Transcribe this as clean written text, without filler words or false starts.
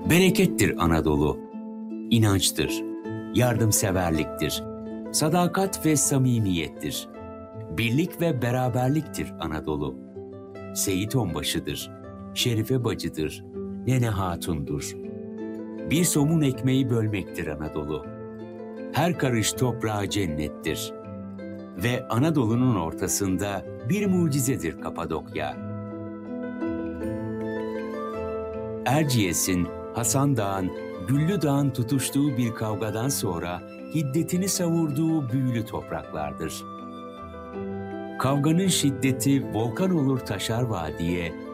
Berekettir Anadolu, inançtır, yardımseverliktir, sadakat ve samimiyettir. Birlik ve beraberliktir Anadolu. Seyit Onbaşı'dır, Şerife bacıdır, Nene Hatun'dur. Bir somun ekmeği bölmektir Anadolu. Her karış toprağı cennettir. Ve Anadolu'nun ortasında bir mucizedir Kapadokya. Erciyes'in, Hasan Dağ'ın, Güllü Dağ'ın tutuştuğu bir kavgadan sonra hiddetini savurduğu büyülü topraklardır. Kavganın şiddeti volkan olur taşar vadiye,